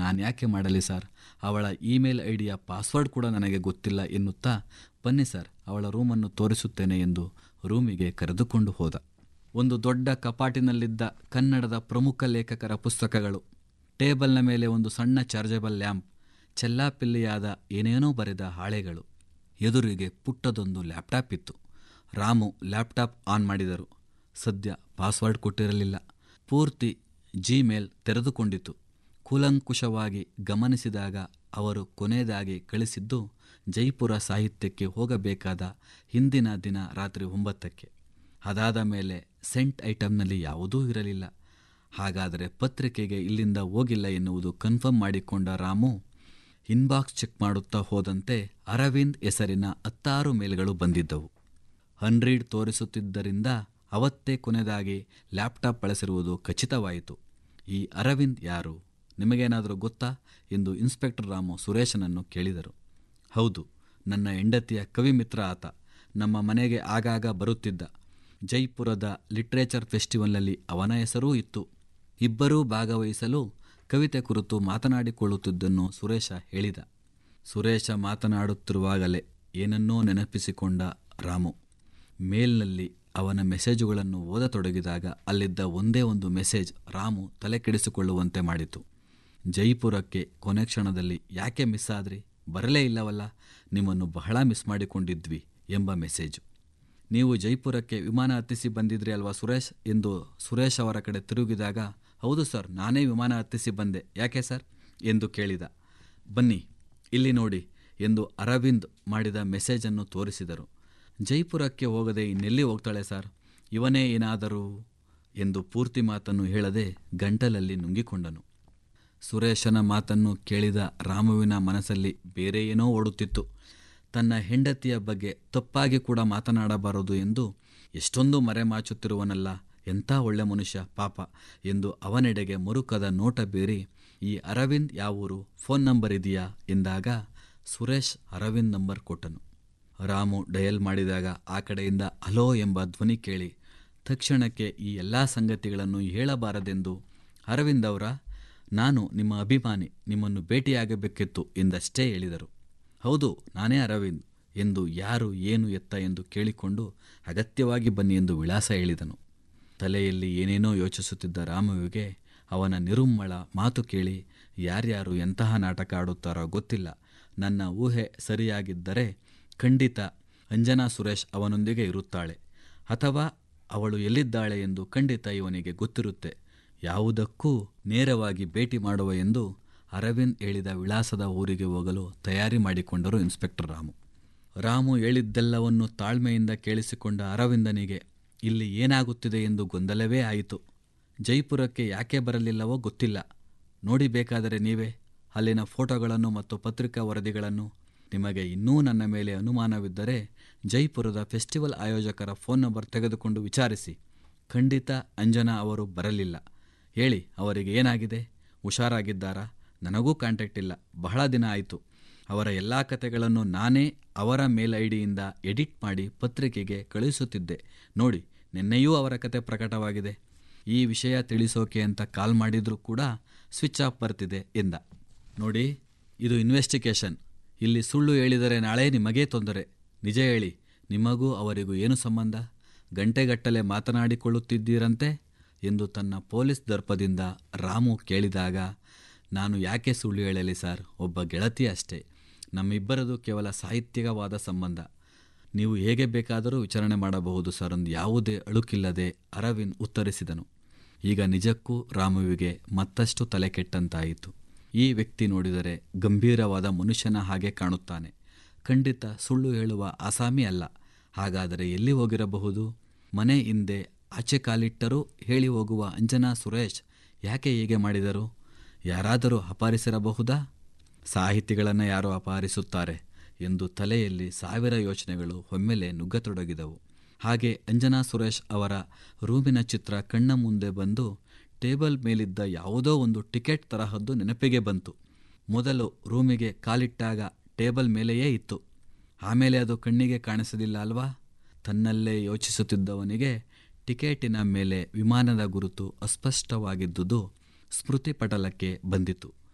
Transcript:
ನಾನು ಯಾಕೆ ಮಾಡಲಿ ಸರ್, ಅವಳ ಇಮೇಲ್ ಐಡಿಯ ಪಾಸ್ವರ್ಡ್ ಕೂಡ ನನಗೆ ಗೊತ್ತಿಲ್ಲ ಎನ್ನುತ್ತಾ, ಬನ್ನಿ ಸರ್ ಅವಳ ರೂಮನ್ನು ತೋರಿಸುತ್ತೇನೆ ಎಂದು ರೂಮಿಗೆ ಕರೆದುಕೊಂಡು ಹೋದ. ಒಂದು ದೊಡ್ಡ ಕಪಾಟಿನಲ್ಲಿದ್ದ ಕನ್ನಡದ ಪ್ರಮುಖ ಲೇಖಕರ ಪುಸ್ತಕಗಳು, ಟೇಬಲ್ನ ಮೇಲೆ ಒಂದು ಸಣ್ಣ ಚಾರ್ಜಬಲ್ ಲ್ಯಾಂಪ್, ಚೆಲ್ಲಾಪಿಲ್ಲಿಯಾದ ಏನೇನೋ ಬರೆದ ಹಾಳೆಗಳು, ಎದುರಿಗೆ ಪುಟ್ಟದೊಂದು ಲ್ಯಾಪ್ಟಾಪ್ ಇತ್ತು. ರಾಮು ಲ್ಯಾಪ್ಟಾಪ್ ಆನ್ ಮಾಡಿದರು. ಸದ್ಯ ಪಾಸ್ವರ್ಡ್ ಕೊಟ್ಟಿರಲಿಲ್ಲ. ಪೂರ್ತಿ ಜಿಮೇಲ್ ತೆರೆದುಕೊಂಡಿತು. ಕೂಲಂಕುಷವಾಗಿ ಗಮನಿಸಿದಾಗ ಅವರು ಕೊನೆಯದಾಗಿ ಕಳಿಸಿದ್ದು ಜೈಪುರ ಸಾಹಿತ್ಯಕ್ಕೆ ಹೋಗಬೇಕಾದ ಹಿಂದಿನ ದಿನ ರಾತ್ರಿ 9ಕ್ಕೆ. ಅದಾದ ಮೇಲೆ ಸೆಂಟ್ ಐಟಮ್ನಲ್ಲಿ ಯಾವುದೂ ಇರಲಿಲ್ಲ. ಹಾಗಾದರೆ ಪತ್ರಿಕೆಗೆ ಇಲ್ಲಿಂದ ಹೋಗಿಲ್ಲ ಎನ್ನುವುದು ಕನ್ಫರ್ಮ್ ಮಾಡಿಕೊಂಡ ರಾಮು ಇನ್ಬಾಕ್ಸ್ ಚೆಕ್ ಮಾಡುತ್ತಾ ಹೋದಂತೆ ಅರವಿಂದ್ ಹೆಸರಿನ 16 ಮೇಲ್ಗಳು ಬಂದಿದ್ದವು. ಅನ್ರೀಡ್ ತೋರಿಸುತ್ತಿದ್ದರಿಂದ ಅವತ್ತೇ ಕೊನೆಯದಾಗಿ ಲ್ಯಾಪ್ಟಾಪ್ ಬಳಸಿರುವುದು ಖಚಿತವಾಯಿತು. ಈ ಅರವಿಂದ್ ಯಾರು, ನಿಮಗೇನಾದರೂ ಗೊತ್ತಾ ಎಂದು ಇನ್ಸ್ಪೆಕ್ಟರ್ ರಾಮು ಸುರೇಶನನ್ನು ಕೇಳಿದರು. ಹೌದು, ನನ್ನ ಹೆಂಡತಿಯ ಕವಿಮಿತ್ರ ಆತ. ನಮ್ಮ ಮನೆಗೆ ಆಗಾಗ ಬರುತ್ತಿದ್ದ. ಜೈಪುರದ ಲಿಟ್ರೇಚರ್ ಫೆಸ್ಟಿವಲ್ನಲ್ಲಿ ಅವನ ಹೆಸರೂ ಇತ್ತು. ಇಬ್ಬರೂ ಭಾಗವಹಿಸಲು ಕವಿತೆ ಕುರಿತು ಮಾತನಾಡಿಕೊಳ್ಳುತ್ತಿದ್ದನ್ನು ಸುರೇಶ ಹೇಳಿದ. ಸುರೇಶ ಮಾತನಾಡುತ್ತಿರುವಾಗಲೇ ಏನನ್ನೋ ನೆನಪಿಸಿಕೊಂಡ ರಾಮು. ಮೇಲ್ನಲ್ಲಿ ಅವನ ಮೆಸೇಜುಗಳನ್ನು ಓದತೊಡಗಿದಾಗ ಅಲ್ಲಿದ್ದ ಒಂದೇ ಒಂದು ಮೆಸೇಜ್ ರಾಮು ತಲೆ ಕೆಡಿಸಿಕೊಳ್ಳುವಂತೆ ಮಾಡಿತು. ಜೈಪುರಕ್ಕೆ ಕೊನೆ ಕ್ಷಣದಲ್ಲಿ ಯಾಕೆ ಮಿಸ್ ಆದ್ರಿ, ಬರಲೇ ಇಲ್ಲವಲ್ಲ, ನಿಮ್ಮನ್ನು ಬಹಳ ಮಿಸ್ ಮಾಡಿಕೊಂಡಿದ್ವಿ ಎಂಬ ಮೆಸೇಜು. ನೀವು ಜೈಪುರಕ್ಕೆ ವಿಮಾನ ಹತ್ತಿಸಿ ಬಂದಿದ್ರಿ ಅಲ್ವಾ ಸುರೇಶ್ ಎಂದು ಸುರೇಶ್ ಅವರ ಕಡೆ ತಿರುಗಿದಾಗ, ಹೌದು ಸರ್, ನಾನೇ ವಿಮಾನ ಹತ್ತಿಸಿ ಬಂದೆ, ಯಾಕೆ ಸರ್ ಎಂದು ಕೇಳಿದ. ಬನ್ನಿ ಇಲ್ಲಿ ನೋಡಿ ಎಂದು ಅರವಿಂದ್ ಮಾಡಿದ ಮೆಸೇಜನ್ನು ತೋರಿಸಿದರು. ಜೈಪುರಕ್ಕೆ ಹೋಗದೆ ಇನ್ನೆಲ್ಲಿ ಹೋಗ್ತಾಳೆ ಸರ್, ಇವನೇ ಏನಾದರೂ ಎಂದು ಪೂರ್ತಿ ಮಾತನ್ನು ಹೇಳದೆ ಗಂಟಲಲ್ಲಿ ನುಂಗಿಕೊಂಡನು. ಸುರೇಶನ ಮಾತನ್ನು ಕೇಳಿದ ರಾಮುವಿನ ಮನಸ್ಸಲ್ಲಿ ಬೇರೆ ಏನೋ ಓಡುತ್ತಿತ್ತು. ತನ್ನ ಹೆಂಡತಿಯ ಬಗ್ಗೆ ತಪ್ಪಾಗಿ ಕೂಡ ಮಾತನಾಡಬಾರದು ಎಂದು ಎಷ್ಟೊಂದು ಮರೆಮಾಚುತ್ತಿರುವನಲ್ಲ, ಎಂಥ ಒಳ್ಳೆ ಮನುಷ್ಯ ಪಾಪ ಎಂದು ಅವನೆಡೆಗೆ ಮುರುಕದ ನೋಟ ಬೀರಿ, ಈ ಅರವಿಂದ್ ಯಾವೂರು, ಫೋನ್ ನಂಬರ್ ಇದೆಯಾ ಎಂದಾಗ ಸುರೇಶ್ ಅರವಿಂದ್ ನಂಬರ್ ಕೊಟ್ಟನು. ರಾಮು ಡಯಲ್ ಮಾಡಿದಾಗ ಆ ಕಡೆಯಿಂದ ಹಲೋ ಎಂಬ ಧ್ವನಿ ಕೇಳಿ ತಕ್ಷಣಕ್ಕೆ ಈ ಎಲ್ಲ ಸಂಗತಿಗಳನ್ನು ಹೇಳಬಾರದೆಂದು, ಅರವಿಂದ್ ಅವರ, ನಾನು ನಿಮ್ಮ ಅಭಿಮಾನಿ, ನಿಮ್ಮನ್ನು ಭೇಟಿಯಾಗಬೇಕಿತ್ತು ಎಂದಷ್ಟೇ ಹೇಳಿದರು. ಹೌದು, ನಾನೇ ಅರವಿಂದ್ ಎಂದು ಯಾರು ಏನು ಎತ್ತ ಎಂದು ಕೇಳಿಕೊಂಡು ಅಗತ್ಯವಾಗಿ ಬನ್ನಿ ಎಂದು ವಿಳಾಸ ಹೇಳಿದನು. ತಲೆಯಲ್ಲಿ ಏನೇನೋ ಯೋಚಿಸುತ್ತಿದ್ದ ರಾಮುವಿಗೆ ಅವನ ನಿರುಮ್ಮಳ ಮಾತು ಕೇಳಿ, ಯಾರ್ಯಾರು ಎಂತಹ ನಾಟಕ ಆಡುತ್ತಾರೋ ಗೊತ್ತಿಲ್ಲ, ನನ್ನ ಊಹೆ ಸರಿಯಾಗಿದ್ದರೆ ಖಂಡಿತ ಅಂಜನಾ ಸುರೇಶ್ ಅವನೊಂದಿಗೆ ಇರುತ್ತಾಳೆ, ಅಥವಾ ಅವಳು ಎಲ್ಲಿದ್ದಾಳೆ ಎಂದು ಖಂಡಿತ ಇವನಿಗೆ ಗೊತ್ತಿರುತ್ತೆ. ಯಾವುದಕ್ಕೂ ನೇರವಾಗಿ ಭೇಟಿ ಮಾಡುವ ಎಂದು ಅರವಿಂದ್ ಹೇಳಿದ ವಿಳಾಸದ ಊರಿಗೆ ಹೋಗಲು ತಯಾರಿ ಮಾಡಿಕೊಂಡರು ಇನ್ಸ್ಪೆಕ್ಟರ್ ರಾಮು. ರಾಮು ಹೇಳಿದ್ದೆಲ್ಲವನ್ನು ತಾಳ್ಮೆಯಿಂದ ಕೇಳಿಸಿಕೊಂಡ ಅರವಿಂದನಿಗೆ ಇಲ್ಲಿ ಏನಾಗುತ್ತಿದೆ ಎಂದು ಗೊಂದಲವೇ ಆಯಿತು. ಜೈಪುರಕ್ಕೆ ಯಾಕೆ ಬರಲಿಲ್ಲವೋ ಗೊತ್ತಿಲ್ಲ. ನೋಡಿ ಬೇಕಾದರೆ ನೀವೇ ಅಲ್ಲಿನ ಫೋಟೋಗಳನ್ನು ಮತ್ತು ಪತ್ರಿಕಾ ವರದಿಗಳನ್ನು. ನಿಮಗೆ ಇನ್ನೂ ನನ್ನ ಮೇಲೆ ಅನುಮಾನವಿದ್ದರೆ ಜೈಪುರದ ಫೆಸ್ಟಿವಲ್ ಆಯೋಜಕರ ಫೋನ್ ನಂಬರ್ ತೆಗೆದುಕೊಂಡು ವಿಚಾರಿಸಿ. ಖಂಡಿತ ಅಂಜನಾ ಅವರು ಬರಲಿಲ್ಲ. ಹೇಳಿ, ಅವರಿಗೆ ಏನಾಗಿದೆ, ಹುಷಾರಾಗಿದ್ದಾರಾ? ನನಗೂ ಕಾಂಟ್ಯಾಕ್ಟ್ ಇಲ್ಲ, ಬಹಳ ದಿನ ಆಯಿತು. ಅವರ ಎಲ್ಲ ಕತೆಗಳನ್ನು ನಾನೇ ಅವರ ಮೇಲ್ ಐಡಿಯಿಂದ ಎಡಿಟ್ ಮಾಡಿ ಪತ್ರಿಕೆಗೆ ಕಳುಹಿಸುತ್ತಿದ್ದೆ. ನೋಡಿ, ನಿನ್ನೆಯೂ ಅವರ ಕತೆ ಪ್ರಕಟವಾಗಿದೆ. ಈ ವಿಷಯ ತಿಳಿಸೋಕೆ ಅಂತ ಕಾಲ್ ಮಾಡಿದರೂ ಕೂಡ ಸ್ವಿಚ್ ಆಫ್ ಬರ್ತಿದೆ ಎಂದ. ನೋಡಿ, ಇದು ಇನ್ವೆಸ್ಟಿಗೇಷನ್. ಇಲ್ಲಿ ಸುಳ್ಳು ಹೇಳಿದರೆ ನಾಳೆ ನಿಮಗೇ ತೊಂದರೆ. ನಿಜ ಹೇಳಿ, ನಿಮಗೂ ಅವರಿಗೂ ಏನು ಸಂಬಂಧ? ಗಂಟೆಗಟ್ಟಲೆ ಮಾತನಾಡಿಕೊಳ್ಳುತ್ತಿದ್ದೀರಂತೆ ಎಂದು ತನ್ನ ಪೊಲೀಸ್ ದರ್ಪದಿಂದ ರಾಮು ಕೇಳಿದಾಗ, ನಾನು ಯಾಕೆ ಸುಳ್ಳು ಹೇಳಲಿ ಸರ್, ಒಬ್ಬ ಗೆಳತಿ ಅಷ್ಟೇ. ನಮ್ಮಿಬ್ಬರದು ಕೇವಲ ಸಾಹಿತ್ಯಿಕವಾದ ಸಂಬಂಧ. ನೀವು ಹೇಗೆ ಬೇಕಾದರೂ ವಿಚಾರಣೆ ಮಾಡಬಹುದು ಸರ್ ಎಂದು ಯಾವುದೇ ಅಳುಕಿಲ್ಲದೆ ಅರವಿಂದ್ ಉತ್ತರಿಸಿದನು. ಈಗ ನಿಜಕ್ಕೂ ರಾಮುವಿಗೆ ಮತ್ತಷ್ಟು ತಲೆ ಕೆಟ್ಟಂತಾಯಿತು. ಈ ವ್ಯಕ್ತಿ ನೋಡಿದರೆ ಗಂಭೀರವಾದ ಮನುಷ್ಯನ ಹಾಗೆ ಕಾಣುತ್ತಾನೆ. ಖಂಡಿತ ಸುಳ್ಳು ಹೇಳುವ ಆಸಾಮಿ ಅಲ್ಲ. ಹಾಗಾದರೆ ಎಲ್ಲಿ ಹೋಗಿರಬಹುದು? ಮನೆ ಹಿಂದೆ ಆಚೆ ಕಾಲಿಟ್ಟರೂ ಹೇಳಿ ಹೋಗುವ ಅಂಜನಾ ಸುರೇಶ್ ಯಾಕೆ ಹೀಗೆ ಮಾಡಿದರು? ಯಾರಾದರೂ ಅಪಹರಿಸಿರಬಹುದಾ? ಸಾಹಿತಿಗಳನ್ನು ಯಾರೋ ಅಪಹರಿಸುತ್ತಾರೆ ಎಂದು ತಲೆಯಲ್ಲಿ 1000 ಯೋಚನೆಗಳು ಒಮ್ಮೆಲೆ ನುಗ್ಗತೊಡಗಿದವು. ಹಾಗೆ ಅಂಜನಾ ಸುರೇಶ್ ಅವರ ರೂಮಿನ ಚಿತ್ರ ಕಣ್ಣ ಮುಂದೆ ಬಂದು ಟೇಬಲ್ ಮೇಲಿದ್ದ ಯಾವುದೋ ಒಂದು ಟಿಕೆಟ್ ತರಹದ್ದು ನೆನಪಿಗೆ ಬಂತು. ಮೊದಲು ರೂಮಿಗೆ ಕಾಲಿಟ್ಟಾಗ ಟೇಬಲ್ ಮೇಲೆಯೇ ಇತ್ತು. ಆಮೇಲೆ ಅದು ಕಣ್ಣಿಗೆ ಕಾಣಿಸಲಿಲ್ಲ ಅಲ್ವಾ? ತನ್ನಲ್ಲೇ ಯೋಚಿಸುತ್ತಿದ್ದವನಿಗೆ ಟಿಕೆಟಿನ ಮೇಲೆ ವಿಮಾನದ ಗುರುತು ಅಸ್ಪಷ್ಟವಾಗಿದ್ದುದು ಸ್ಮೃತಿ ಪಟಲಕ್ಕೆ ಬಂದಿತು.